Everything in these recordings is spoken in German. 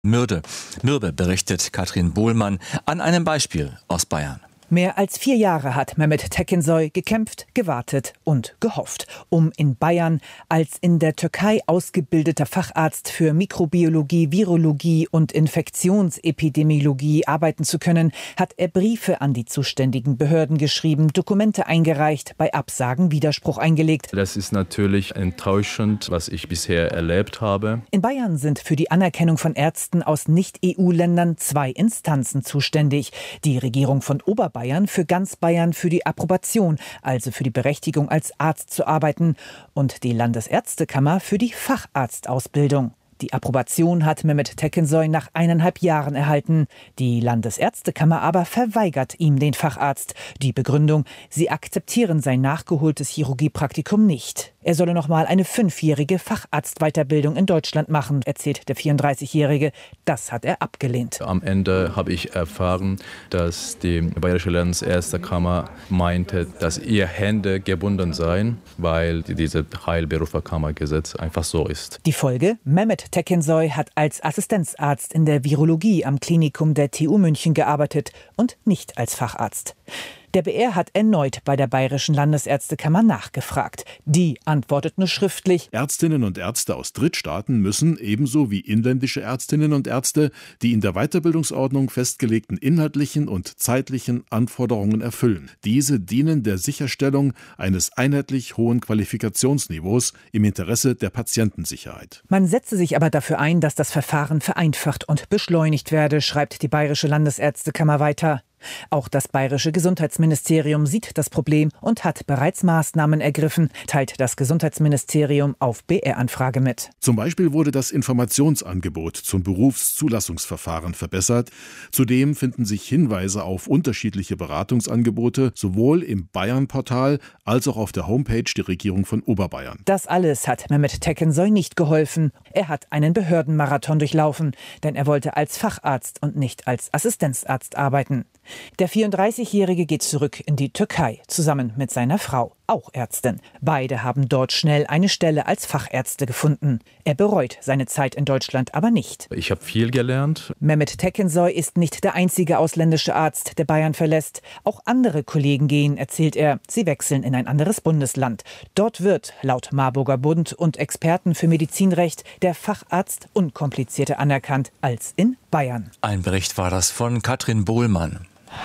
Mürbe, berichtet Katrin Bohlmann an einem Beispiel aus Bayern. Mehr als 4 Jahre hat Mehmet Tekinsoy gekämpft, gewartet und gehofft, um in Bayern als in der Türkei ausgebildeter Facharzt für Mikrobiologie, Virologie und Infektionsepidemiologie arbeiten zu können, hat er Briefe an die zuständigen Behörden geschrieben, Dokumente eingereicht, bei Absagen Widerspruch eingelegt. Das ist natürlich enttäuschend, was ich bisher erlebt habe. In Bayern sind für die Anerkennung von Ärzten aus Nicht-EU-Ländern 2 Instanzen zuständig. Die Regierung von Oberbayern für ganz Bayern für die Approbation, also für die Berechtigung als Arzt zu arbeiten, und die Landesärztekammer für die Facharztausbildung. Die Approbation hat Mehmet Tekinsoy nach 1,5 Jahren erhalten. Die Landesärztekammer aber verweigert ihm den Facharzt. Die Begründung: sie akzeptieren sein nachgeholtes Chirurgiepraktikum nicht. Er solle noch mal eine 5-jährige Facharztweiterbildung in Deutschland machen, erzählt der 34-Jährige. Das hat er abgelehnt. Am Ende habe ich erfahren, dass die Bayerische Landesärztekammer meinte, dass ihre Hände gebunden seien, weil dieses Heilberufskammergesetz einfach so ist. Die Folge: Mehmet Tekinsoy hat als Assistenzarzt in der Virologie am Klinikum der TU München gearbeitet und nicht als Facharzt. Der BR hat erneut bei der Bayerischen Landesärztekammer nachgefragt. Die antwortet nur schriftlich: Ärztinnen und Ärzte aus Drittstaaten müssen ebenso wie inländische Ärztinnen und Ärzte die in der Weiterbildungsordnung festgelegten inhaltlichen und zeitlichen Anforderungen erfüllen. Diese dienen der Sicherstellung eines einheitlich hohen Qualifikationsniveaus im Interesse der Patientensicherheit. Man setze sich aber dafür ein, dass das Verfahren vereinfacht und beschleunigt werde, schreibt die Bayerische Landesärztekammer weiter. Auch das bayerische Gesundheitsministerium sieht das Problem und hat bereits Maßnahmen ergriffen, teilt das Gesundheitsministerium auf BR-Anfrage mit. Zum Beispiel wurde das Informationsangebot zum Berufszulassungsverfahren verbessert. Zudem finden sich Hinweise auf unterschiedliche Beratungsangebote, sowohl im Bayern-Portal als auch auf der Homepage der Regierung von Oberbayern. Das alles hat Mehmet Tekinsoy nicht geholfen. Er hat einen Behördenmarathon durchlaufen, denn er wollte als Facharzt und nicht als Assistenzarzt arbeiten. Der 34-Jährige geht zurück in die Türkei, zusammen mit seiner Frau, auch Ärztin. Beide haben dort schnell eine Stelle als Fachärzte gefunden. Er bereut seine Zeit in Deutschland aber nicht. Ich habe viel gelernt. Mehmet Tekinsoy ist nicht der einzige ausländische Arzt, der Bayern verlässt. Auch andere Kollegen gehen, erzählt er. Sie wechseln in ein anderes Bundesland. Dort wird, laut Marburger Bund und Experten für Medizinrecht, der Facharzt unkomplizierter anerkannt als in Bayern. Ein Bericht war das von Katrin Bohlmann.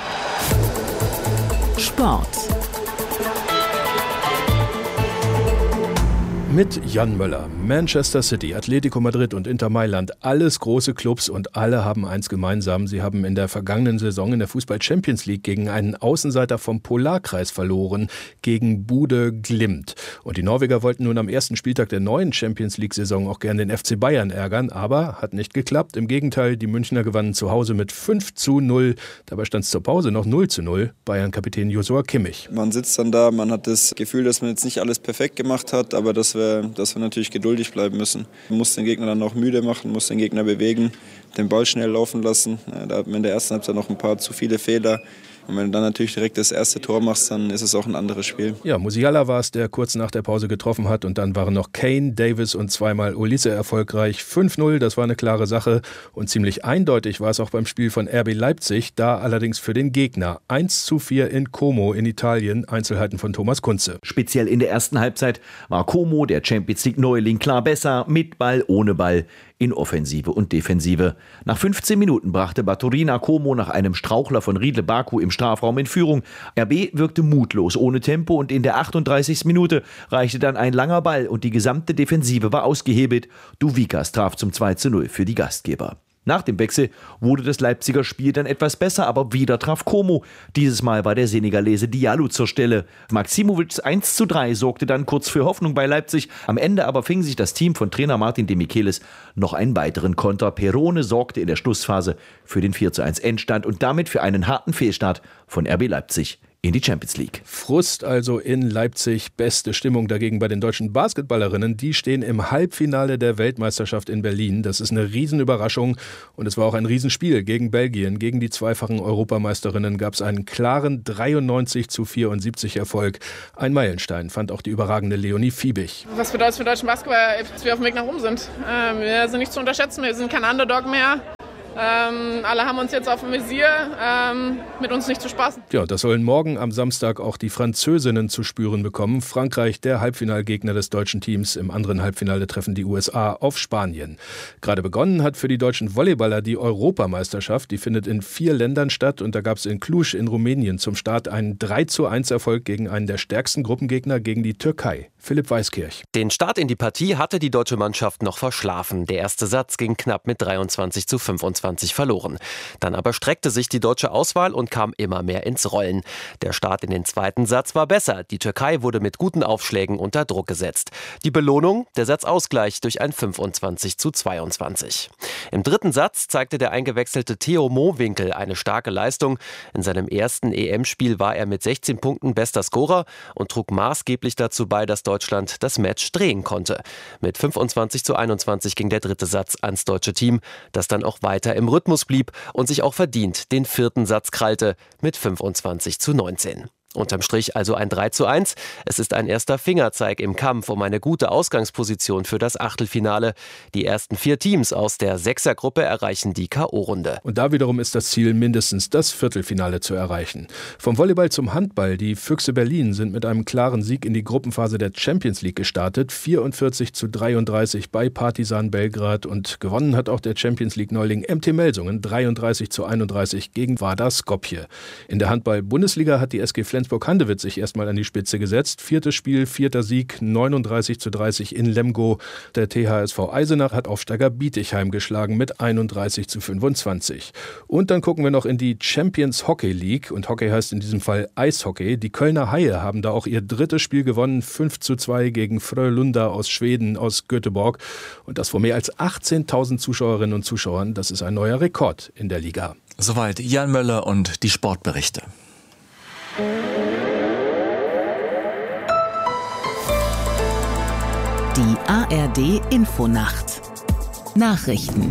Sport. Mit Jan Möller. Manchester City, Atletico Madrid und Inter Mailand, alles große Clubs und alle haben eins gemeinsam. Sie haben in der vergangenen Saison in der Fußball-Champions League gegen einen Außenseiter vom Polarkreis verloren, gegen Bude Glimt. Und die Norweger wollten nun am ersten Spieltag der neuen Champions League-Saison auch gerne den FC Bayern ärgern, aber hat nicht geklappt. Im Gegenteil, die Münchner gewannen zu Hause mit 5:0. Dabei stand es zur Pause noch 0:0. Bayern-Kapitän Joshua Kimmich. Man sitzt dann da, man hat das Gefühl, dass man jetzt nicht alles perfekt gemacht hat, aber dass wir natürlich geduldig bleiben müssen. Man muss den Gegner dann auch müde machen, muss den Gegner bewegen, den Ball schnell laufen lassen. Da hatten wir in der ersten Halbzeit noch ein paar zu viele Fehler. Und wenn du dann natürlich direkt das erste Tor machst, dann ist es auch ein anderes Spiel. Ja, Musiala war es, der kurz nach der Pause getroffen hat. Und dann waren noch Kane, Davis und zweimal Olise erfolgreich. 5:0, das war eine klare Sache. Und ziemlich eindeutig war es auch beim Spiel von RB Leipzig, da allerdings für den Gegner. 1:4 in Como in Italien, Einzelheiten von Thomas Kunze. Speziell in der ersten Halbzeit war Como, der Champions League Neuling, klar besser, mit Ball, ohne Ball, in Offensive und Defensive. Nach 15 Minuten brachte Baturina Como nach einem Strauchler von Riedle Baku im Strafraum in Führung. RB wirkte mutlos, ohne Tempo und in der 38. Minute reichte dann ein langer Ball und die gesamte Defensive war ausgehebelt. Duvikas traf zum 2:0 für die Gastgeber. Nach dem Wechsel wurde das Leipziger Spiel dann etwas besser, aber wieder traf Como. Dieses Mal war der Senegalese Diallo zur Stelle. Maximovics 1:3 sorgte dann kurz für Hoffnung bei Leipzig. Am Ende aber fing sich das Team von Trainer Martin de Michelis noch einen weiteren Konter. Perone sorgte in der Schlussphase für den 4:1 Endstand und damit für einen harten Fehlstart von RB Leipzig in die Champions League. Frust also in Leipzig, beste Stimmung dagegen bei den deutschen Basketballerinnen. Die stehen im Halbfinale der Weltmeisterschaft in Berlin. Das ist eine Riesenüberraschung und es war auch ein Riesenspiel gegen Belgien. Gegen die zweifachen Europameisterinnen gab es einen klaren 93-74 Erfolg. Ein Meilenstein fand auch die überragende Leonie Fiebig. Was bedeutet es für deutschen Basketball, dass wir auf dem Weg nach oben sind? Wir sind nicht zu unterschätzen, wir sind kein Underdog mehr. Alle haben uns jetzt auf dem Visier, mit uns nicht zu spaßen. Ja, das sollen morgen am Samstag auch die Französinnen zu spüren bekommen. Frankreich, der Halbfinalgegner des deutschen Teams. Im anderen Halbfinale treffen die USA auf Spanien. Gerade begonnen hat für die deutschen Volleyballer die Europameisterschaft. Die findet in 4 Ländern statt und da gab es in Cluj in Rumänien zum Start einen 3:1 Erfolg gegen einen der stärksten Gruppengegner, gegen die Türkei. Philipp Weiskirch. Den Start in die Partie hatte die deutsche Mannschaft noch verschlafen. Der erste Satz ging knapp mit 23:25 verloren. Dann aber streckte sich die deutsche Auswahl und kam immer mehr ins Rollen. Der Start in den zweiten Satz war besser. Die Türkei wurde mit guten Aufschlägen unter Druck gesetzt. Die Belohnung? Der Satzausgleich durch ein 25:22. Im dritten Satz zeigte der eingewechselte Theo Mohwinkel eine starke Leistung. In seinem ersten EM-Spiel war er mit 16 Punkten bester Scorer und trug maßgeblich dazu bei, dass Deutschland das Match drehen konnte. Mit 25:21 ging der dritte Satz ans deutsche Team, das dann auch weiter im Rhythmus blieb und sich auch verdient den vierten Satz krallte mit 25:19. Unterm Strich also ein 3:1. Es ist ein erster Fingerzeig im Kampf um eine gute Ausgangsposition für das Achtelfinale. Die ersten 4 Teams aus der Sechsergruppe erreichen die K.O.-Runde. Und da wiederum ist das Ziel, mindestens das Viertelfinale zu erreichen. Vom Volleyball zum Handball. Die Füchse Berlin sind mit einem klaren Sieg in die Gruppenphase der Champions League gestartet. 44:33 bei Partizan Belgrad. Und gewonnen hat auch der Champions League-Neuling MT Melsungen 33:31 gegen Vardar Skopje. In der Handball-Bundesliga hat die SG Flensburg-Handewitt sich erstmal an die Spitze gesetzt. 4. Spiel, 4. Sieg, 39:30 in Lemgo. Der THSV Eisenach hat Aufsteiger Bietigheim geschlagen mit 31:25. Und dann gucken wir noch in die Champions Hockey League. Und Hockey heißt in diesem Fall Eishockey. Die Kölner Haie haben da auch ihr drittes Spiel gewonnen. 5:2 gegen Frölunda aus Schweden, aus Göteborg. Und das vor mehr als 18.000 Zuschauerinnen und Zuschauern. Das ist ein neuer Rekord in der Liga. Soweit Jan Möller und die Sportberichte. Die ARD Infonacht. Nachrichten.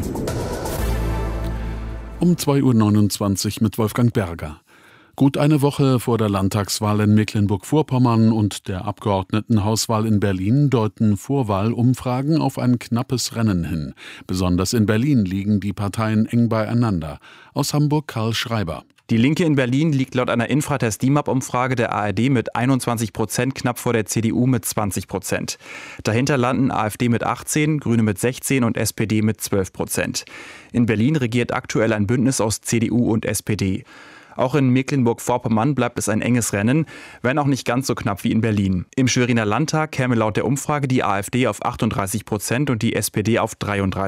Um 2:29 Uhr mit Wolfgang Berger. Gut eine Woche vor der Landtagswahl in Mecklenburg-Vorpommern und der Abgeordnetenhauswahl in Berlin deuten Vorwahlumfragen auf ein knappes Rennen hin. Besonders in Berlin liegen die Parteien eng beieinander. Aus Hamburg Karl Schreiber. Die Linke in Berlin liegt laut einer Infratest DIMAP-Umfrage der ARD mit 21% knapp vor der CDU mit 20%. Dahinter landen AfD mit 18%, Grüne mit 16% und SPD mit 12%. In Berlin regiert aktuell ein Bündnis aus CDU und SPD. Auch in Mecklenburg-Vorpommern bleibt es ein enges Rennen, wenn auch nicht ganz so knapp wie in Berlin. Im Schweriner Landtag käme laut der Umfrage die AfD auf 38% und die SPD auf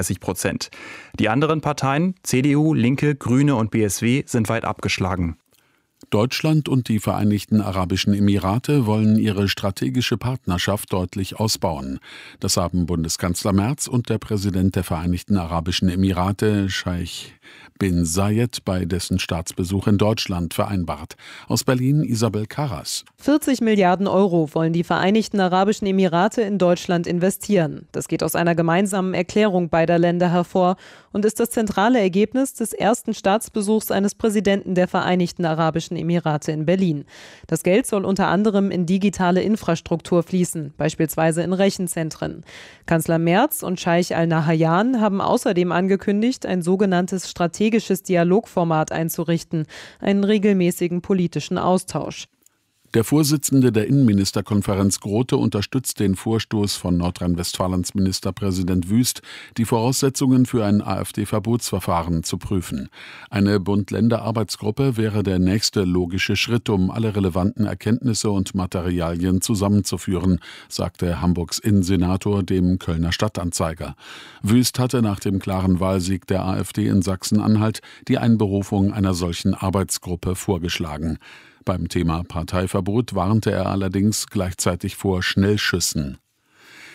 33%. Die anderen Parteien, CDU, Linke, Grüne und BSW, sind weit abgeschlagen. Deutschland und die Vereinigten Arabischen Emirate wollen ihre strategische Partnerschaft deutlich ausbauen. Das haben Bundeskanzler Merz und der Präsident der Vereinigten Arabischen Emirate, Scheich bin Zayed, bei dessen Staatsbesuch in Deutschland vereinbart. Aus Berlin Isabel Karas. 40 Milliarden Euro wollen die Vereinigten Arabischen Emirate in Deutschland investieren. Das geht aus einer gemeinsamen Erklärung beider Länder hervor und ist das zentrale Ergebnis des ersten Staatsbesuchs eines Präsidenten der Vereinigten Arabischen Emirate in Berlin. Das Geld soll unter anderem in digitale Infrastruktur fließen, beispielsweise in Rechenzentren. Kanzler Merz und Scheich Al-Nahyan haben außerdem angekündigt, ein sogenanntes strategisches Dialogformat einzurichten, einen regelmäßigen politischen Austausch. Der Vorsitzende der Innenministerkonferenz Grote unterstützt den Vorstoß von Nordrhein-Westfalens Ministerpräsident Wüst, die Voraussetzungen für ein AfD-Verbotsverfahren zu prüfen. Eine Bund-Länder-Arbeitsgruppe wäre der nächste logische Schritt, um alle relevanten Erkenntnisse und Materialien zusammenzuführen, sagte Hamburgs Innensenator dem Kölner Stadtanzeiger. Wüst hatte nach dem klaren Wahlsieg der AfD in Sachsen-Anhalt die Einberufung einer solchen Arbeitsgruppe vorgeschlagen. Beim Thema Parteiverbot warnte er allerdings gleichzeitig vor Schnellschüssen.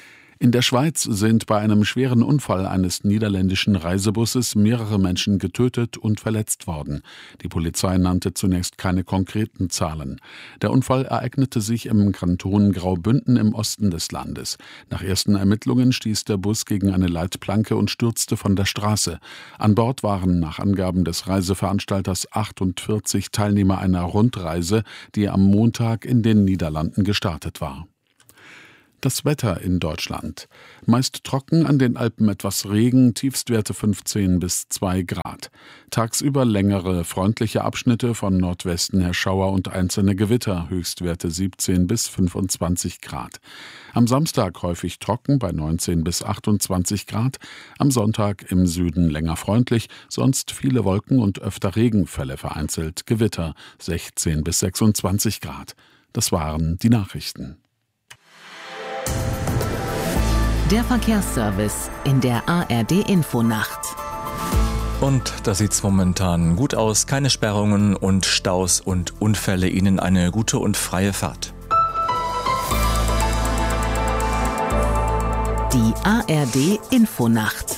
In der Schweiz sind bei einem schweren Unfall eines niederländischen Reisebusses mehrere Menschen getötet und verletzt worden. Die Polizei nannte zunächst keine konkreten Zahlen. Der Unfall ereignete sich im Kanton Graubünden im Osten des Landes. Nach ersten Ermittlungen stieß der Bus gegen eine Leitplanke und stürzte von der Straße. An Bord waren nach Angaben des Reiseveranstalters 48 Teilnehmer einer Rundreise, die am Montag in den Niederlanden gestartet war. Das Wetter in Deutschland. Meist trocken, an den Alpen etwas Regen, Tiefstwerte 15 bis 2 Grad. Tagsüber längere, freundliche Abschnitte, von Nordwesten her Schauer und einzelne Gewitter, Höchstwerte 17 bis 25 Grad. Am Samstag häufig trocken bei 19 bis 28 Grad, am Sonntag im Süden länger freundlich, sonst viele Wolken und öfter Regenfälle, vereinzelt Gewitter, 16 bis 26 Grad. Das waren die Nachrichten. Der Verkehrsservice in der ARD-Infonacht. Und da sieht's momentan gut aus. Keine Sperrungen und Staus und Unfälle. Ihnen eine gute und freie Fahrt. Die ARD-Infonacht.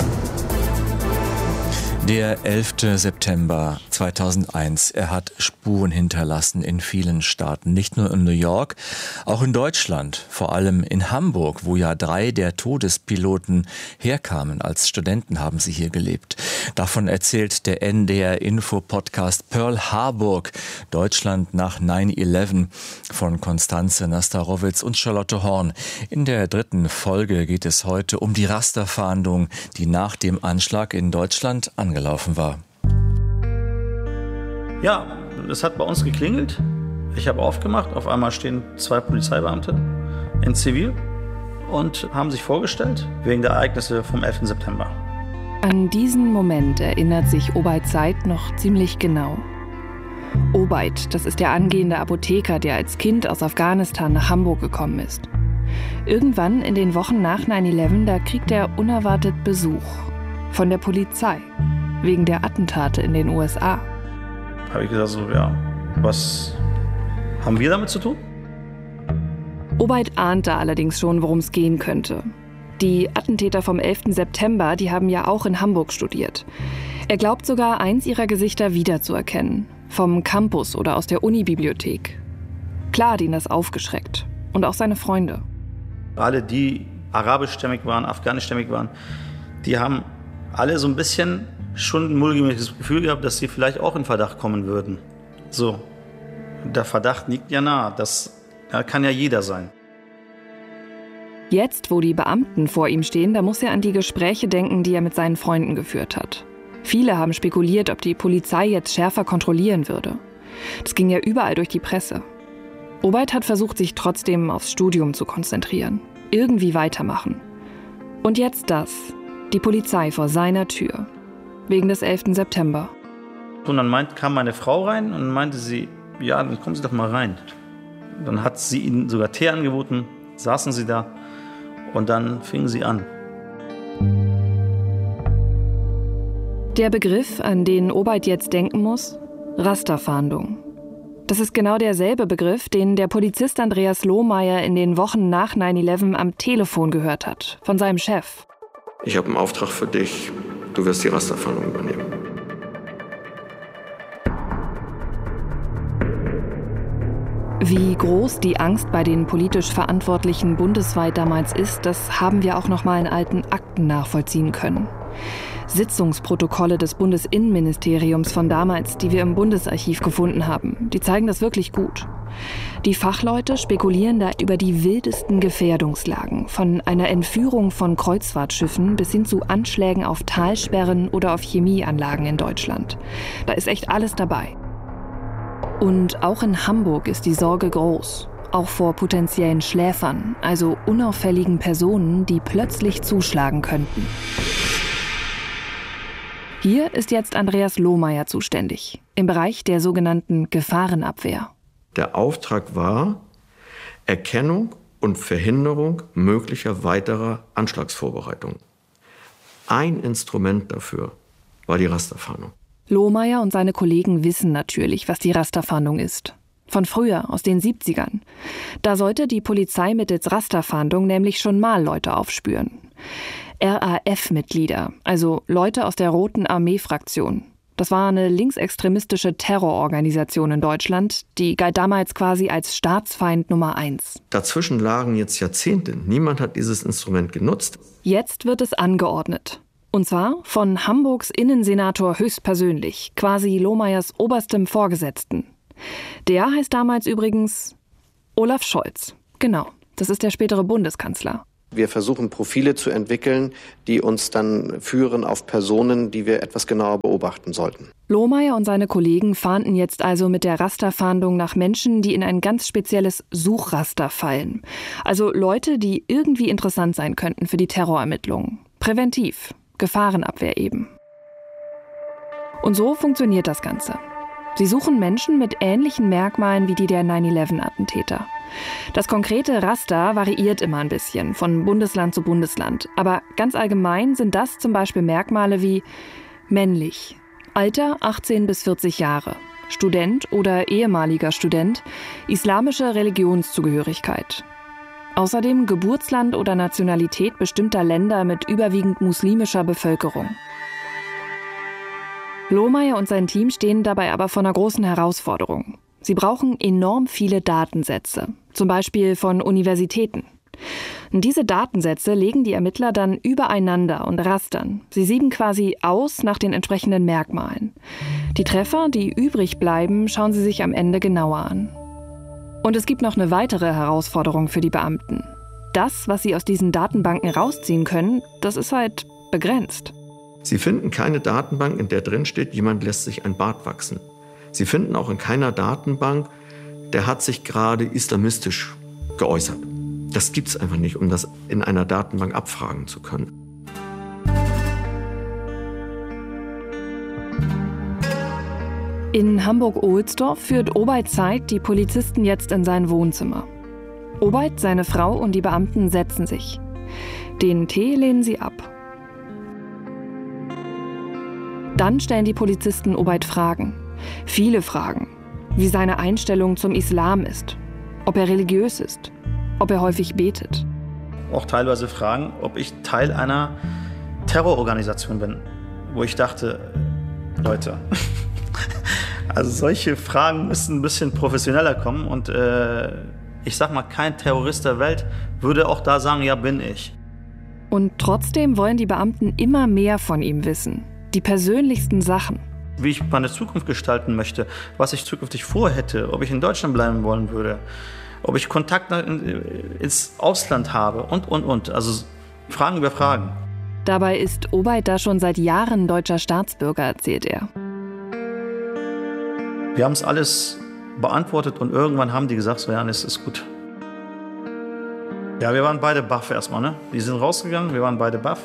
Der 11. September 2001. Er hat Spuren hinterlassen in vielen Staaten. Nicht nur in New York, auch in Deutschland. Vor allem in Hamburg, wo ja 3 der Todespiloten herkamen. Als Studenten haben sie hier gelebt. Davon erzählt der NDR-Info-Podcast Pearl Harbor, Deutschland nach 9/11 von Konstanze Nastarowitz und Charlotte Horn. In der 3. Folge geht es heute um die Rasterfahndung, die nach dem Anschlag in Deutschland angelaufen war. Ja, es hat bei uns geklingelt. Ich habe aufgemacht. Auf einmal stehen 2 Polizeibeamte in Zivil und haben sich vorgestellt wegen der Ereignisse vom 11. September. An diesen Moment erinnert sich Obaid Said noch ziemlich genau. Obaid, das ist der angehende Apotheker, der als Kind aus Afghanistan nach Hamburg gekommen ist. Irgendwann in den Wochen nach 9/11, da kriegt er unerwartet Besuch von der Polizei wegen der Attentate in den USA. Habe ich gesagt, so, ja, was haben wir damit zu tun? Obaid ahnte allerdings schon, worum es gehen könnte. Die Attentäter vom 11. September, die haben ja auch in Hamburg studiert. Er glaubt sogar, eins ihrer Gesichter wiederzuerkennen. Vom Campus oder aus der Unibibliothek. Klar hat ihn das aufgeschreckt. Und auch seine Freunde. Alle, die arabischstämmig waren, afghanischstämmig waren, die haben alle so ein bisschen schon ein mulmiges Gefühl gehabt, dass sie vielleicht auch in Verdacht kommen würden. So, der Verdacht liegt ja nahe. Das kann ja jeder sein. Jetzt, wo die Beamten vor ihm stehen, da muss er an die Gespräche denken, die er mit seinen Freunden geführt hat. Viele haben spekuliert, ob die Polizei jetzt schärfer kontrollieren würde. Das ging ja überall durch die Presse. Obaid hat versucht, sich trotzdem aufs Studium zu konzentrieren. Irgendwie weitermachen. Und jetzt das. Die Polizei vor seiner Tür. Wegen des 11. September. Und dann kam meine Frau rein und meinte sie, ja, dann kommen Sie doch mal rein. Dann hat sie ihnen sogar Tee angeboten, saßen sie da und dann fingen sie an. Der Begriff, an den Obaid jetzt denken muss? Rasterfahndung. Das ist genau derselbe Begriff, den der Polizist Andreas Lohmeier in den Wochen nach 9/11 am Telefon gehört hat, von seinem Chef. Ich habe einen Auftrag für dich, du wirst die Rasterfahndung übernehmen. Wie groß die Angst bei den politisch Verantwortlichen bundesweit damals ist, das haben wir auch noch mal in alten Akten nachvollziehen können. Sitzungsprotokolle des Bundesinnenministeriums von damals, die wir im Bundesarchiv gefunden haben, die zeigen das wirklich gut. Die Fachleute spekulieren da über die wildesten Gefährdungslagen, von einer Entführung von Kreuzfahrtschiffen bis hin zu Anschlägen auf Talsperren oder auf Chemieanlagen in Deutschland. Da ist echt alles dabei. Und auch in Hamburg ist die Sorge groß. Auch vor potenziellen Schläfern, also unauffälligen Personen, die plötzlich zuschlagen könnten. Hier ist jetzt Andreas Lohmeier zuständig, im Bereich der sogenannten Gefahrenabwehr. Der Auftrag war Erkennung und Verhinderung möglicher weiterer Anschlagsvorbereitungen. Ein Instrument dafür war die Rasterfahndung. Lohmeier und seine Kollegen wissen natürlich, was die Rasterfahndung ist. Von früher, aus den 70ern. Da sollte die Polizei mittels Rasterfahndung nämlich schon mal Leute aufspüren. RAF-Mitglieder, also Leute aus der Roten Armee-Fraktion. Das war eine linksextremistische Terrororganisation in Deutschland, die galt damals quasi als Staatsfeind Nummer 1. Dazwischen lagen jetzt Jahrzehnte. Niemand hat dieses Instrument genutzt. Jetzt wird es angeordnet. Und zwar von Hamburgs Innensenator höchstpersönlich, quasi Lohmeyers oberstem Vorgesetzten. Der heißt damals übrigens Olaf Scholz. Genau, das ist der spätere Bundeskanzler. Wir versuchen Profile zu entwickeln, die uns dann führen auf Personen, die wir etwas genauer beobachten sollten. Lohmeyer und seine Kollegen fahnden jetzt also mit der Rasterfahndung nach Menschen, die in ein ganz spezielles Suchraster fallen. Also Leute, die irgendwie interessant sein könnten für die Terrorermittlungen. Präventiv, Gefahrenabwehr eben. Und so funktioniert das Ganze. Sie suchen Menschen mit ähnlichen Merkmalen wie die der 9/11-Attentäter. Das konkrete Raster variiert immer ein bisschen, von Bundesland zu Bundesland. Aber ganz allgemein sind das zum Beispiel Merkmale wie männlich, Alter 18 bis 40 Jahre, Student oder ehemaliger Student, islamische Religionszugehörigkeit. Außerdem Geburtsland oder Nationalität bestimmter Länder mit überwiegend muslimischer Bevölkerung. Lohmeyer und sein Team stehen dabei aber vor einer großen Herausforderung. Sie brauchen enorm viele Datensätze, zum Beispiel von Universitäten. Und diese Datensätze legen die Ermittler dann übereinander und rastern. Sie sieben quasi aus nach den entsprechenden Merkmalen. Die Treffer, die übrig bleiben, schauen sie sich am Ende genauer an. Und es gibt noch eine weitere Herausforderung für die Beamten. Das, was sie aus diesen Datenbanken rausziehen können, das ist halt begrenzt. Sie finden keine Datenbank, in der drin steht, jemand lässt sich ein Bart wachsen. Sie finden auch in keiner Datenbank, der hat sich gerade islamistisch geäußert. Das gibt es einfach nicht, um das in einer Datenbank abfragen zu können. In Hamburg-Ohlsdorf führt Obaid Said die Polizisten jetzt in sein Wohnzimmer. Obaid, seine Frau und die Beamten setzen sich. Den Tee lehnen sie ab. Dann stellen die Polizisten Obaid Fragen. Viele Fragen. Wie seine Einstellung zum Islam ist. Ob er religiös ist. Ob er häufig betet. Auch teilweise Fragen, ob ich Teil einer Terrororganisation bin. Wo ich dachte, Leute, also solche Fragen müssen ein bisschen professioneller kommen. Und ich sag mal, kein Terrorist der Welt würde auch da sagen, ja, bin ich. Und trotzdem wollen die Beamten immer mehr von ihm wissen. Die persönlichsten Sachen. Wie ich meine Zukunft gestalten möchte, was ich zukünftig vorhätte, ob ich in Deutschland bleiben wollen würde, ob ich Kontakt ins Ausland habe und. Also Fragen über Fragen. Dabei ist Obaid da schon seit Jahren deutscher Staatsbürger, erzählt er. Wir haben es alles beantwortet und irgendwann haben die gesagt, so ja, es ist gut. Ja, wir waren beide baff erstmal, ne? Die sind rausgegangen, wir waren beide baff.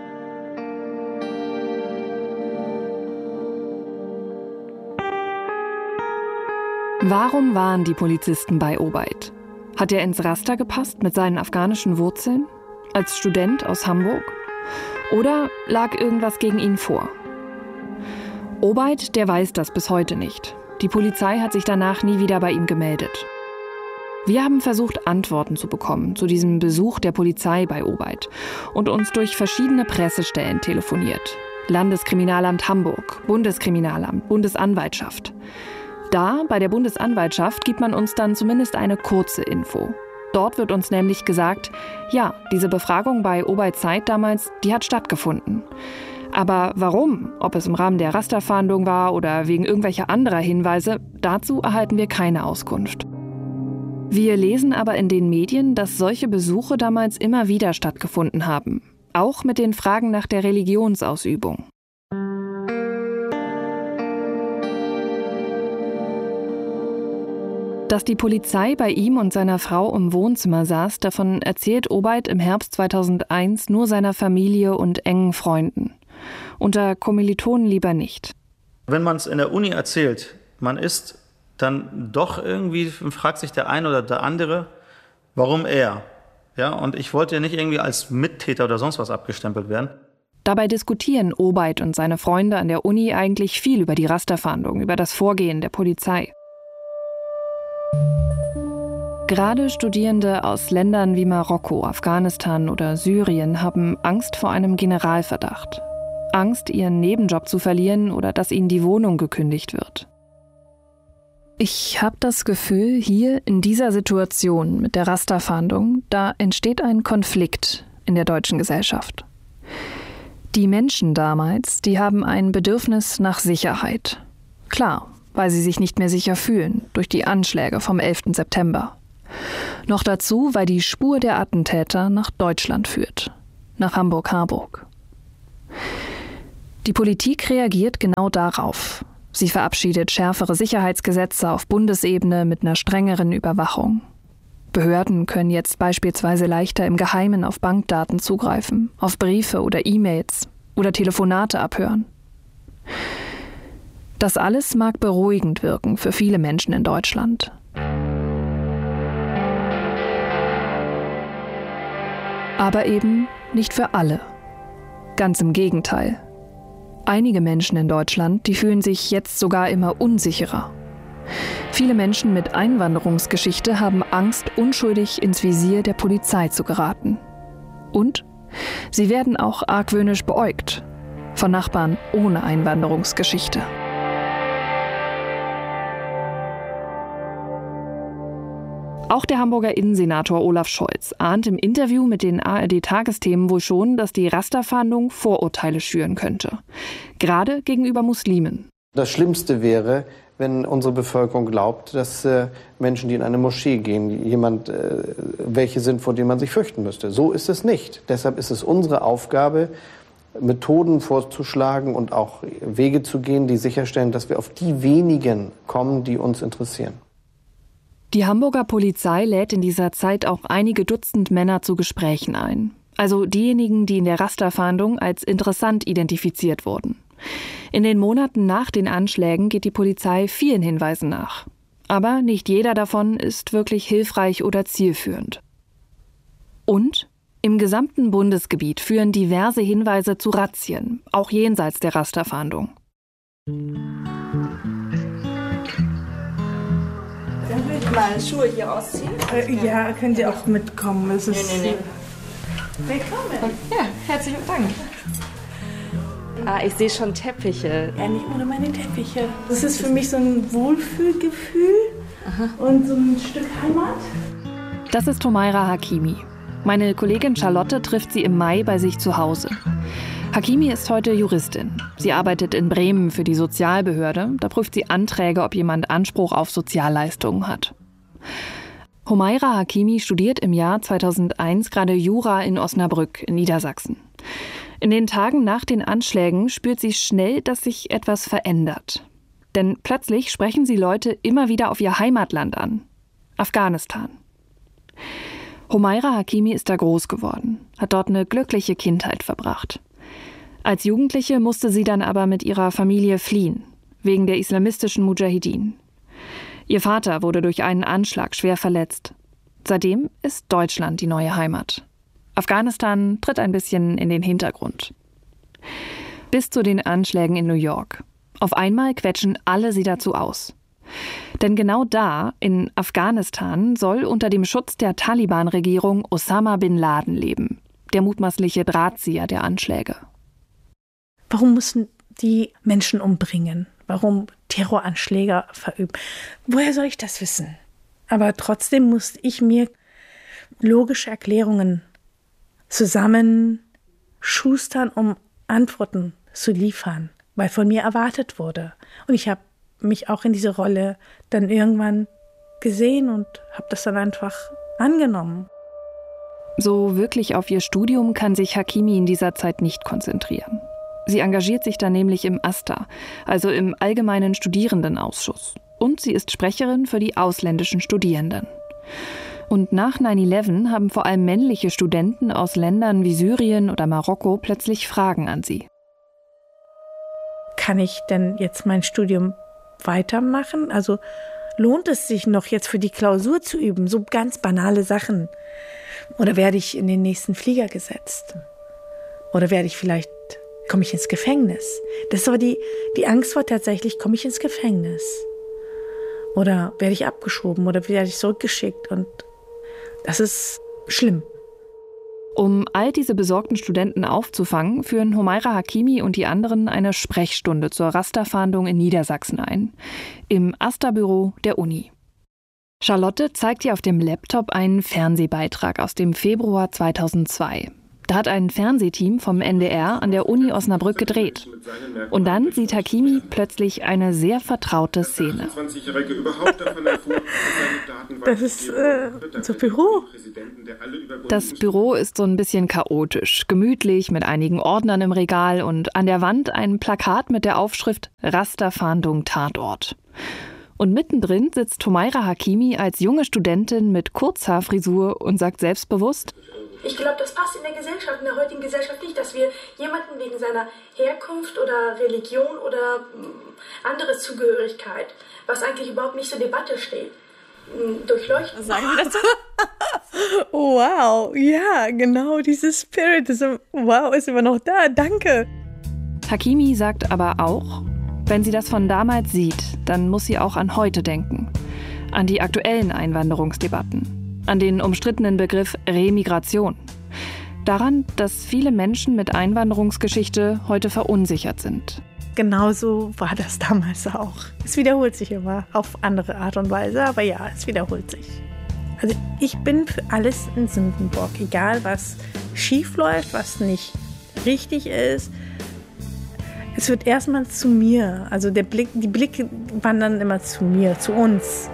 Warum waren die Polizisten bei Obaid? Hat er ins Raster gepasst mit seinen afghanischen Wurzeln? Als Student aus Hamburg? Oder lag irgendwas gegen ihn vor? Obaid, der weiß das bis heute nicht. Die Polizei hat sich danach nie wieder bei ihm gemeldet. Wir haben versucht, Antworten zu bekommen zu diesem Besuch der Polizei bei Obaid und uns durch verschiedene Pressestellen telefoniert. Landeskriminalamt Hamburg, Bundeskriminalamt, Bundesanwaltschaft. Da, bei der Bundesanwaltschaft, gibt man uns dann zumindest eine kurze Info. Dort wird uns nämlich gesagt, ja, diese Befragung bei Obaid Said damals, die hat stattgefunden. Aber warum, ob es im Rahmen der Rasterfahndung war oder wegen irgendwelcher anderer Hinweise, dazu erhalten wir keine Auskunft. Wir lesen aber in den Medien, dass solche Besuche damals immer wieder stattgefunden haben. Auch mit den Fragen nach der Religionsausübung. Dass die Polizei bei ihm und seiner Frau im Wohnzimmer saß, davon erzählt Obaid im Herbst 2001 nur seiner Familie und engen Freunden. Unter Kommilitonen lieber nicht. Wenn man es in der Uni erzählt, man ist dann doch irgendwie, fragt sich der eine oder der andere, warum er? Ja, und ich wollte ja nicht irgendwie als Mittäter oder sonst was abgestempelt werden. Dabei diskutieren Obaid und seine Freunde an der Uni eigentlich viel über die Rasterfahndung, über das Vorgehen der Polizei. Gerade Studierende aus Ländern wie Marokko, Afghanistan oder Syrien haben Angst vor einem Generalverdacht. Angst, ihren Nebenjob zu verlieren oder dass ihnen die Wohnung gekündigt wird. Ich habe das Gefühl, hier in dieser Situation mit der Rasterfahndung, da entsteht ein Konflikt in der deutschen Gesellschaft. Die Menschen damals, die haben ein Bedürfnis nach Sicherheit. Klar, weil sie sich nicht mehr sicher fühlen durch die Anschläge vom 11. September. Noch dazu, weil die Spur der Attentäter nach Deutschland führt, nach Hamburg-Harburg. Die Politik reagiert genau darauf. Sie verabschiedet schärfere Sicherheitsgesetze auf Bundesebene mit einer strengeren Überwachung. Behörden können jetzt beispielsweise leichter im Geheimen auf Bankdaten zugreifen, auf Briefe oder E-Mails oder Telefonate abhören. Das alles mag beruhigend wirken für viele Menschen in Deutschland. Aber eben nicht für alle. Ganz im Gegenteil. Einige Menschen in Deutschland, die fühlen sich jetzt sogar immer unsicherer. Viele Menschen mit Einwanderungsgeschichte haben Angst, unschuldig ins Visier der Polizei zu geraten. Und sie werden auch argwöhnisch beäugt von Nachbarn ohne Einwanderungsgeschichte. Auch der Hamburger Innensenator Olaf Scholz ahnt im Interview mit den ARD-Tagesthemen wohl schon, dass die Rasterfahndung Vorurteile schüren könnte. Gerade gegenüber Muslimen. Das Schlimmste wäre, wenn unsere Bevölkerung glaubt, dass Menschen, die in eine Moschee gehen, welche sind, vor denen man sich fürchten müsste. So ist es nicht. Deshalb ist es unsere Aufgabe, Methoden vorzuschlagen und auch Wege zu gehen, die sicherstellen, dass wir auf die wenigen kommen, die uns interessieren. Die Hamburger Polizei lädt in dieser Zeit auch einige Dutzend Männer zu Gesprächen ein. Also diejenigen, die in der Rasterfahndung als interessant identifiziert wurden. In den Monaten nach den Anschlägen geht die Polizei vielen Hinweisen nach. Aber nicht jeder davon ist wirklich hilfreich oder zielführend. Und im gesamten Bundesgebiet führen diverse Hinweise zu Razzien, auch jenseits der Rasterfahndung. Dann will ich mal Schuhe hier ausziehen. Ja, können Sie auch mitkommen. Es ist Nee. Willkommen. Ja, herzlichen Dank. Ich sehe schon Teppiche. Ja, nicht ohne meine Teppiche. Das ist für mich so ein Wohlfühlgefühl und so ein Stück Heimat. Das ist Humaira Hakimi. Meine Kollegin Charlotte trifft sie im Mai bei sich zu Hause. Hakimi ist heute Juristin. Sie arbeitet in Bremen für die Sozialbehörde. Da prüft sie Anträge, ob jemand Anspruch auf Sozialleistungen hat. Humaira Hakimi studiert im Jahr 2001 gerade Jura in Osnabrück in Niedersachsen. In den Tagen nach den Anschlägen spürt sie schnell, dass sich etwas verändert. Denn plötzlich sprechen sie Leute immer wieder auf ihr Heimatland an. Afghanistan. Humaira Hakimi ist da groß geworden, hat dort eine glückliche Kindheit verbracht. Als Jugendliche musste sie dann aber mit ihrer Familie fliehen, wegen der islamistischen Mudschahidin. Ihr Vater wurde durch einen Anschlag schwer verletzt. Seitdem ist Deutschland die neue Heimat. Afghanistan tritt ein bisschen in den Hintergrund. Bis zu den Anschlägen in New York. Auf einmal quetschen alle sie dazu aus. Denn genau da, in Afghanistan, soll unter dem Schutz der Taliban-Regierung Osama bin Laden leben, der mutmaßliche Drahtzieher der Anschläge. Warum mussten die Menschen umbringen? Warum Terroranschläge verüben? Woher soll ich das wissen? Aber trotzdem musste ich mir logische Erklärungen zusammenschustern, um Antworten zu liefern, weil von mir erwartet wurde. Und ich habe mich auch in diese Rolle dann irgendwann gesehen und habe das dann einfach angenommen. So wirklich auf ihr Studium kann sich Hakimi in dieser Zeit nicht konzentrieren. Sie engagiert sich dann nämlich im AStA, also im Allgemeinen Studierendenausschuss. Und sie ist Sprecherin für die ausländischen Studierenden. Und nach 9/11 haben vor allem männliche Studenten aus Ländern wie Syrien oder Marokko plötzlich Fragen an sie. Kann ich denn jetzt mein Studium weitermachen? Also lohnt es sich noch jetzt für die Klausur zu üben? So ganz banale Sachen. Oder werde ich in den nächsten Flieger gesetzt? Oder komme ich ins Gefängnis? Das war die Angst war tatsächlich, komme ich ins Gefängnis? Oder werde ich abgeschoben oder werde ich zurückgeschickt? Und das ist schlimm. Um all diese besorgten Studenten aufzufangen, führen Humaira Hakimi und die anderen eine Sprechstunde zur Rasterfahndung in Niedersachsen ein. Im AStA-Büro der Uni. Charlotte zeigt ihr auf dem Laptop einen Fernsehbeitrag aus dem Februar 2002. Da hat ein Fernsehteam vom NDR an der Uni Osnabrück gedreht. Und dann sieht Hakimi plötzlich eine sehr vertraute Szene. Das ist das Büro. Das Büro ist so ein bisschen chaotisch, gemütlich mit einigen Ordnern im Regal und an der Wand ein Plakat mit der Aufschrift Rasterfahndung Tatort. Und mittendrin sitzt Humaira Hakimi als junge Studentin mit Kurzhaarfrisur und sagt selbstbewusst: Ich glaube, das passt in der Gesellschaft, in der heutigen Gesellschaft nicht, dass wir jemanden wegen seiner Herkunft oder Religion oder andere Zugehörigkeit, was eigentlich überhaupt nicht zur Debatte steht, durchleuchten. Sagen wir das? Wow, ja, genau, dieses Spirit, wow, ist immer noch da, danke. Hakimi sagt aber auch, wenn sie das von damals sieht, dann muss sie auch an heute denken. An die aktuellen Einwanderungsdebatten. An den umstrittenen Begriff Remigration. Daran, dass viele Menschen mit Einwanderungsgeschichte heute verunsichert sind. Genauso war das damals auch. Es wiederholt sich immer auf andere Art und Weise, aber ja, es wiederholt sich. Also ich bin für alles ein Sündenbock, egal was schief läuft, was nicht richtig ist. Es wird erstmal zu mir, also die Blicke wandern immer zu mir, zu uns.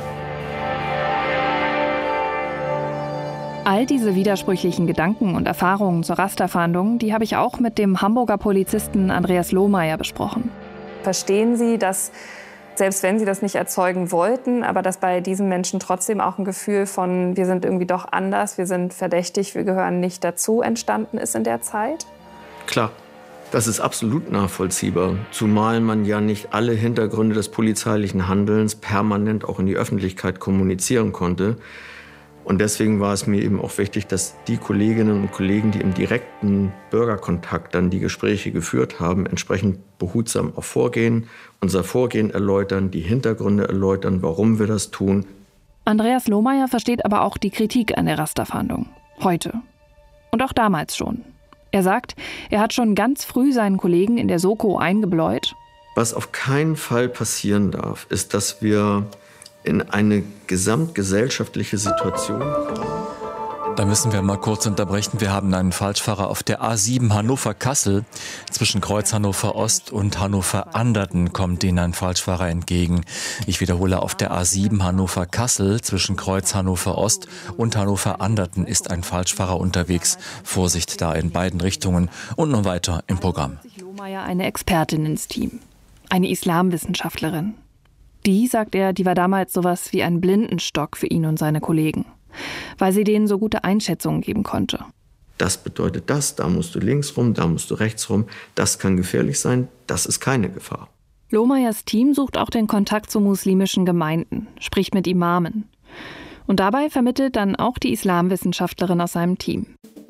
All diese widersprüchlichen Gedanken und Erfahrungen zur Rasterfahndung, die habe ich auch mit dem Hamburger Polizisten Andreas Lohmeier besprochen. Verstehen Sie, dass, selbst wenn Sie das nicht erzeugen wollten, aber dass bei diesen Menschen trotzdem auch ein Gefühl von, wir sind irgendwie doch anders, wir sind verdächtig, wir gehören nicht dazu, entstanden ist in der Zeit? Klar, das ist absolut nachvollziehbar. Zumal man ja nicht alle Hintergründe des polizeilichen Handelns permanent auch in die Öffentlichkeit kommunizieren konnte. Und deswegen war es mir eben auch wichtig, dass die Kolleginnen und Kollegen, die im direkten Bürgerkontakt dann die Gespräche geführt haben, entsprechend behutsam auch vorgehen, unser Vorgehen erläutern, die Hintergründe erläutern, warum wir das tun. Andreas Lohmeier versteht aber auch die Kritik an der Rasterfahndung. Heute. Und auch damals schon. Er sagt, er hat schon ganz früh seinen Kollegen in der Soko eingebläut. Was auf keinen Fall passieren darf, ist, dass wir in eine gesamtgesellschaftliche Situation kommen. Da müssen wir mal kurz unterbrechen. Wir haben einen Falschfahrer auf der A7 Hannover-Kassel. Zwischen Kreuz Hannover-Ost und Hannover-Anderten kommt denen ein Falschfahrer entgegen. Ich wiederhole, auf der A7 Hannover-Kassel zwischen Kreuz Hannover-Ost und Hannover-Anderten ist ein Falschfahrer unterwegs. Vorsicht da in beiden Richtungen und nun weiter im Programm. Lohmeier eine Expertin ins Team. Eine Islamwissenschaftlerin. Die, sagt er, die war damals sowas wie ein Blindenstock für ihn und seine Kollegen. Weil sie denen so gute Einschätzungen geben konnte. Das bedeutet das, da musst du links rum, da musst du rechts rum. Das kann gefährlich sein, das ist keine Gefahr. Lohmeiers Team sucht auch den Kontakt zu muslimischen Gemeinden, spricht mit Imamen. Und dabei vermittelt dann auch die Islamwissenschaftlerin aus seinem Team.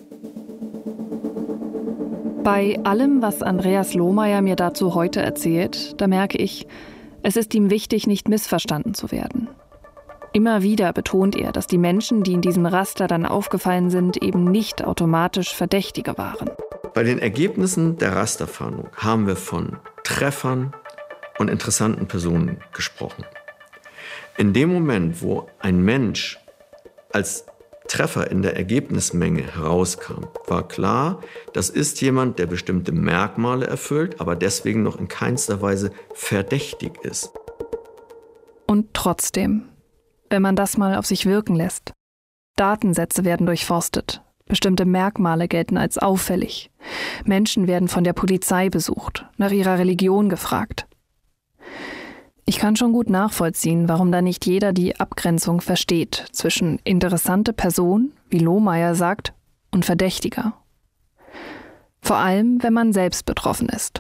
Bei allem, was Andreas Lohmeier mir dazu heute erzählt, da merke ich, es ist ihm wichtig, nicht missverstanden zu werden. Immer wieder betont er, dass die Menschen, die in diesem Raster dann aufgefallen sind, eben nicht automatisch Verdächtige waren. Bei den Ergebnissen der Rasterfahndung haben wir von Treffern und interessanten Personen gesprochen. In dem Moment, wo ein Mensch als Treffer in der Ergebnismenge herauskam, war klar, das ist jemand, der bestimmte Merkmale erfüllt, aber deswegen noch in keinster Weise verdächtig ist. Und trotzdem, wenn man das mal auf sich wirken lässt. Datensätze werden durchforstet. Bestimmte Merkmale gelten als auffällig. Menschen werden von der Polizei besucht, nach ihrer Religion gefragt. Ich kann schon gut nachvollziehen, warum da nicht jeder die Abgrenzung versteht zwischen interessante Person, wie Lohmeier sagt, und Verdächtiger. Vor allem, wenn man selbst betroffen ist.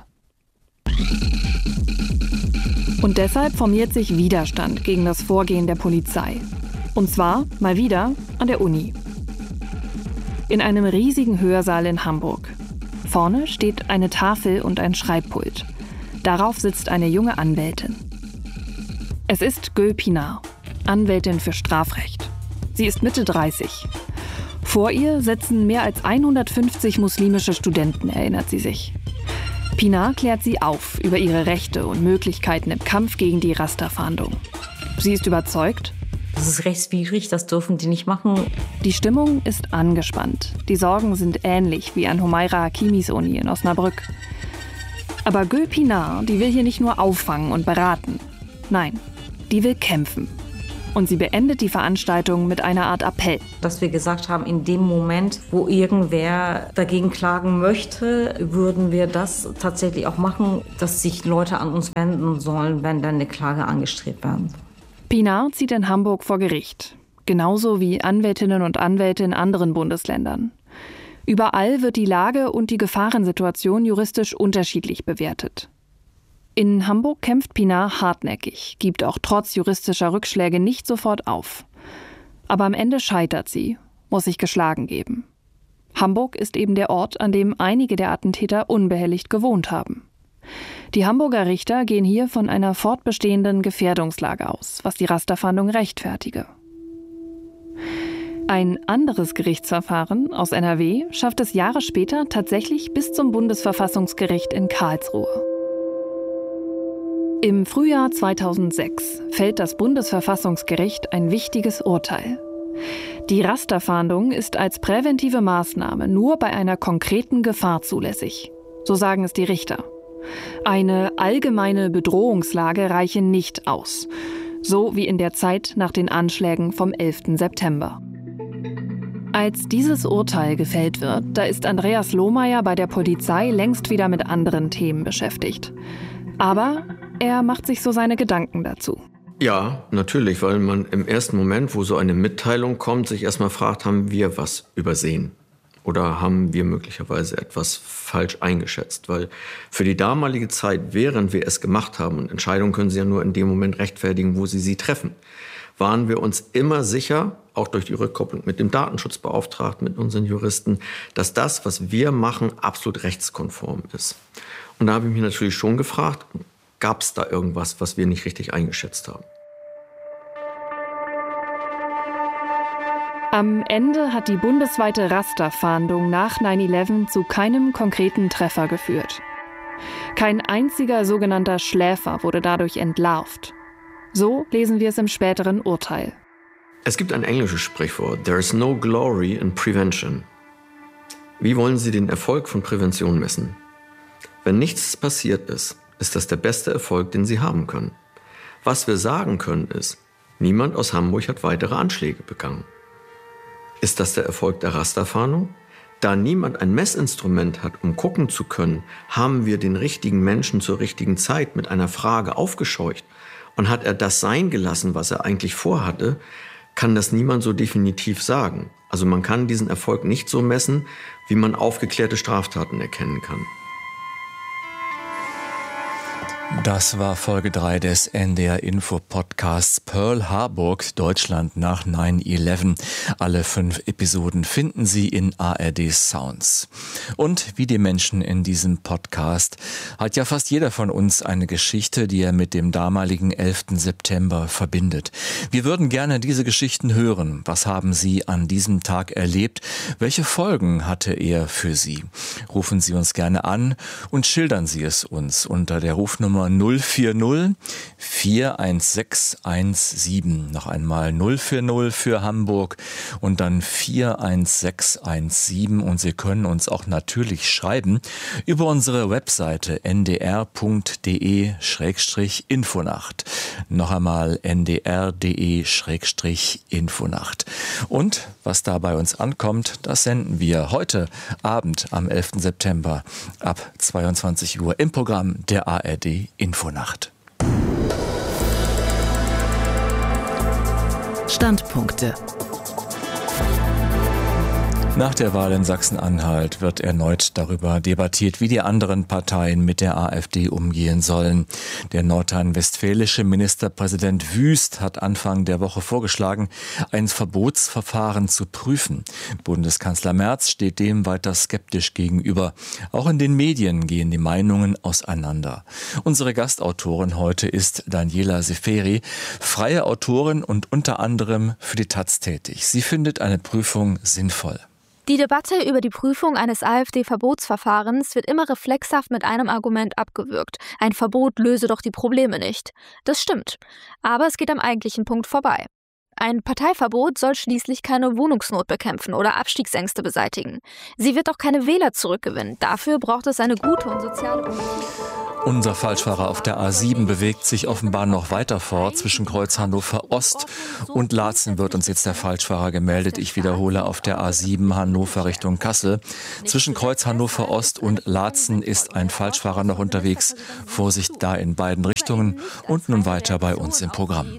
Und deshalb formiert sich Widerstand gegen das Vorgehen der Polizei. Und zwar mal wieder an der Uni. In einem riesigen Hörsaal in Hamburg. Vorne steht eine Tafel und ein Schreibpult. Darauf sitzt eine junge Anwältin. Es ist Gül Pinar, Anwältin für Strafrecht. Sie ist Mitte 30. Vor ihr sitzen mehr als 150 muslimische Studenten, erinnert sie sich. Pinar klärt sie auf über ihre Rechte und Möglichkeiten im Kampf gegen die Rasta-Fahndung. Sie ist überzeugt, das ist rechtswidrig, das dürfen die nicht machen. Die Stimmung ist angespannt. Die Sorgen sind ähnlich wie an Humaira Hakimis Uni in Osnabrück. Aber Gül Pinar, die will hier nicht nur auffangen und beraten. Nein, die will kämpfen. Und sie beendet die Veranstaltung mit einer Art Appell. Dass wir gesagt haben, in dem Moment, wo irgendwer dagegen klagen möchte, würden wir das tatsächlich auch machen, dass sich Leute an uns wenden sollen, wenn dann eine Klage angestrebt werden. Pinar zieht in Hamburg vor Gericht. Genauso wie Anwältinnen und Anwälte in anderen Bundesländern. Überall wird die Lage und die Gefahrensituation juristisch unterschiedlich bewertet. In Hamburg kämpft Pinar hartnäckig, gibt auch trotz juristischer Rückschläge nicht sofort auf. Aber am Ende scheitert sie, muss sich geschlagen geben. Hamburg ist eben der Ort, an dem einige der Attentäter unbehelligt gewohnt haben. Die Hamburger Richter gehen hier von einer fortbestehenden Gefährdungslage aus, was die Rasterfahndung rechtfertige. Ein anderes Gerichtsverfahren aus NRW schafft es Jahre später tatsächlich bis zum Bundesverfassungsgericht in Karlsruhe. Im Frühjahr 2006 fällt das Bundesverfassungsgericht ein wichtiges Urteil. Die Rasterfahndung ist als präventive Maßnahme nur bei einer konkreten Gefahr zulässig. So sagen es die Richter. Eine allgemeine Bedrohungslage reiche nicht aus. So wie in der Zeit nach den Anschlägen vom 11. September. Als dieses Urteil gefällt wird, da ist Andreas Lohmeier bei der Polizei längst wieder mit anderen Themen beschäftigt. Aber er macht sich so seine Gedanken dazu. Ja, natürlich, weil man im ersten Moment, wo so eine Mitteilung kommt, sich erstmal fragt, haben wir was übersehen? Oder haben wir möglicherweise etwas falsch eingeschätzt? Weil für die damalige Zeit, während wir es gemacht haben, und Entscheidungen können Sie ja nur in dem Moment rechtfertigen, wo Sie sie treffen, waren wir uns immer sicher, auch durch die Rückkopplung mit dem Datenschutzbeauftragten, mit unseren Juristen, dass das, was wir machen, absolut rechtskonform ist. Und da habe ich mich natürlich schon gefragt, gab es da irgendwas, was wir nicht richtig eingeschätzt haben? Am Ende hat die bundesweite Rasterfahndung nach 9/11 zu keinem konkreten Treffer geführt. Kein einziger sogenannter Schläfer wurde dadurch entlarvt. So lesen wir es im späteren Urteil. Es gibt ein englisches Sprichwort, there is no glory in prevention. Wie wollen Sie den Erfolg von Prävention messen? Wenn nichts passiert ist, ist das der beste Erfolg, den Sie haben können. Was wir sagen können ist, niemand aus Hamburg hat weitere Anschläge begangen. Ist das der Erfolg der Rasterfahndung? Da niemand ein Messinstrument hat, um gucken zu können, haben wir den richtigen Menschen zur richtigen Zeit mit einer Frage aufgescheucht und hat er das sein gelassen, was er eigentlich vorhatte, kann das niemand so definitiv sagen. Also man kann diesen Erfolg nicht so messen, wie man aufgeklärte Straftaten erkennen kann. Das war Folge 3 des NDR Info Podcasts Pearl Harbor, Deutschland nach 9/11. Alle 5 Episoden finden Sie in ARD Sounds. Und wie die Menschen in diesem Podcast hat ja fast jeder von uns eine Geschichte, die er mit dem damaligen 11. September verbindet. Wir würden gerne diese Geschichten hören. Was haben Sie an diesem Tag erlebt? Welche Folgen hatte er für Sie? Rufen Sie uns gerne an und schildern Sie es uns unter der Rufnummer 040 41617. Noch einmal 040 für Hamburg und dann 41617. Und Sie können uns auch natürlich schreiben über unsere Webseite ndr.de/Infonacht. Noch einmal ndr.de/Infonacht. Und was da bei uns ankommt, das senden wir heute Abend am 11. September ab 22 Uhr im Programm der ARD Infonacht. Standpunkte. Nach der Wahl in Sachsen-Anhalt wird erneut darüber debattiert, wie die anderen Parteien mit der AfD umgehen sollen. Der nordrhein-westfälische Ministerpräsident Wüst hat Anfang der Woche vorgeschlagen, ein Verbotsverfahren zu prüfen. Bundeskanzler Merz steht dem weiter skeptisch gegenüber. Auch in den Medien gehen die Meinungen auseinander. Unsere Gastautorin heute ist Daniela Seferi, freie Autorin und unter anderem für die taz tätig. Sie findet eine Prüfung sinnvoll. Die Debatte über die Prüfung eines AfD-Verbotsverfahrens wird immer reflexhaft mit einem Argument abgewürgt. Ein Verbot löse doch die Probleme nicht. Das stimmt. Aber es geht am eigentlichen Punkt vorbei. Ein Parteiverbot soll schließlich keine Wohnungsnot bekämpfen oder Abstiegsängste beseitigen. Sie wird auch keine Wähler zurückgewinnen. Dafür braucht es eine gute und soziale Politik. Unser Falschfahrer auf der A7 bewegt sich offenbar noch weiter fort. Zwischen Kreuz Hannover Ost und Laatzen wird uns jetzt der Falschfahrer gemeldet. Ich wiederhole, auf der A7 Hannover Richtung Kassel. Zwischen Kreuz Hannover Ost und Laatzen ist ein Falschfahrer noch unterwegs. Vorsicht da in beiden Richtungen. Und nun weiter bei uns im Programm.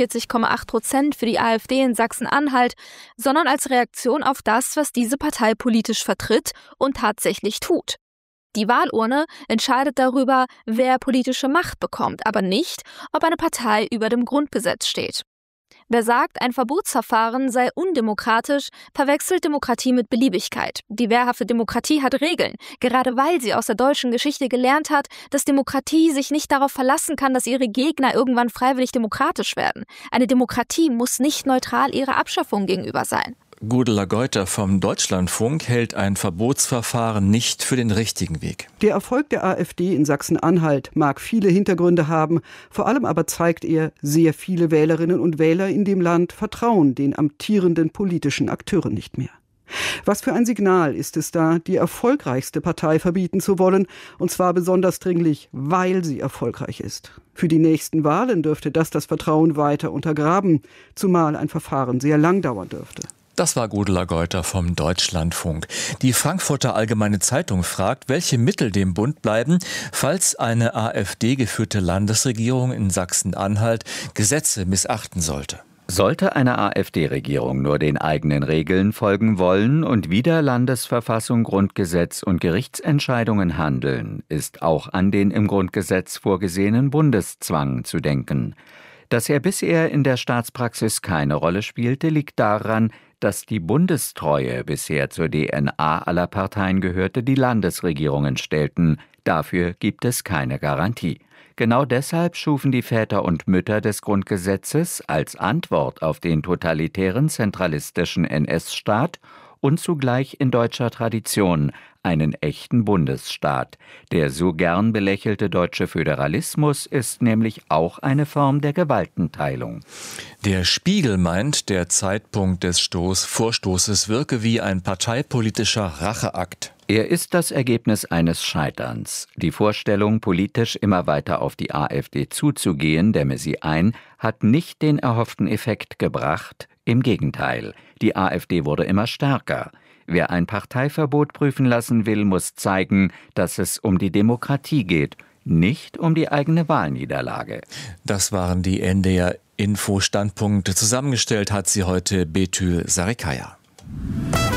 43,8% für die AfD in Sachsen-Anhalt, sondern als Reaktion auf das, was diese Partei politisch vertritt und tatsächlich tut. Die Wahlurne entscheidet darüber, wer politische Macht bekommt, aber nicht, ob eine Partei über dem Grundgesetz steht. Wer sagt, ein Verbotsverfahren sei undemokratisch, verwechselt Demokratie mit Beliebigkeit. Die wehrhafte Demokratie hat Regeln, gerade weil sie aus der deutschen Geschichte gelernt hat, dass Demokratie sich nicht darauf verlassen kann, dass ihre Gegner irgendwann freiwillig demokratisch werden. Eine Demokratie muss nicht neutral ihrer Abschaffung gegenüber sein. Gudula Geuter vom Deutschlandfunk hält ein Verbotsverfahren nicht für den richtigen Weg. Der Erfolg der AfD in Sachsen-Anhalt mag viele Hintergründe haben, vor allem aber zeigt er, sehr viele Wählerinnen und Wähler in dem Land vertrauen den amtierenden politischen Akteuren nicht mehr. Was für ein Signal ist es da, die erfolgreichste Partei verbieten zu wollen, und zwar besonders dringlich, weil sie erfolgreich ist. Für die nächsten Wahlen dürfte das Vertrauen weiter untergraben, zumal ein Verfahren sehr lang dauern dürfte. Das war Gudula Geuter vom Deutschlandfunk. Die Frankfurter Allgemeine Zeitung fragt, welche Mittel dem Bund bleiben, falls eine AfD-geführte Landesregierung in Sachsen-Anhalt Gesetze missachten sollte. Sollte eine AfD-Regierung nur den eigenen Regeln folgen wollen und wider Landesverfassung, Grundgesetz und Gerichtsentscheidungen handeln, ist auch an den im Grundgesetz vorgesehenen Bundeszwang zu denken. Dass er bisher in der Staatspraxis keine Rolle spielte, liegt daran, dass die Bundestreue bisher zur DNA aller Parteien gehörte, die Landesregierungen stellten. Dafür gibt es keine Garantie. Genau deshalb schufen die Väter und Mütter des Grundgesetzes als Antwort auf den totalitären zentralistischen NS-Staat und zugleich in deutscher Tradition einen echten Bundesstaat. Der so gern belächelte deutsche Föderalismus ist nämlich auch eine Form der Gewaltenteilung. Der Spiegel meint, der Zeitpunkt des Vorstoßes wirke wie ein parteipolitischer Racheakt. Er ist das Ergebnis eines Scheiterns. Die Vorstellung, politisch immer weiter auf die AfD zuzugehen, dämme sie ein, hat nicht den erhofften Effekt gebracht. Im Gegenteil, die AfD wurde immer stärker. Wer ein Parteiverbot prüfen lassen will, muss zeigen, dass es um die Demokratie geht, nicht um die eigene Wahlniederlage. Das waren die NDR-Info-Standpunkte. Zusammengestellt hat sie heute Betül Sarikaya.